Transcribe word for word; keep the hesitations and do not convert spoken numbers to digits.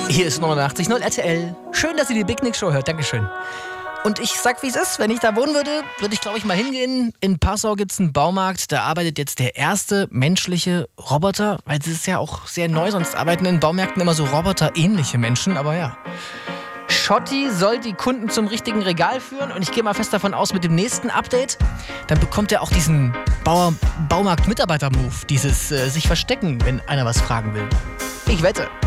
Hier ist neunundachtzig Komma null R T L. Schön, dass ihr die Big Nick Show hört. Dankeschön. Und ich sag, wie es ist. Wenn ich da wohnen würde, würde ich, glaube ich, mal hingehen. In Passau gibt es einen Baumarkt. Da arbeitet jetzt der erste menschliche Roboter. Weil das ist ja auch sehr neu. Sonst arbeiten in Baumärkten immer so roboterähnliche Menschen. Aber ja. Schotti soll die Kunden zum richtigen Regal führen. Und ich gehe mal fest davon aus, mit dem nächsten Update, dann bekommt er auch diesen Bauer, Baumarkt-Mitarbeiter-Move. Dieses äh, sich verstecken, wenn einer was fragen will. Ich wette.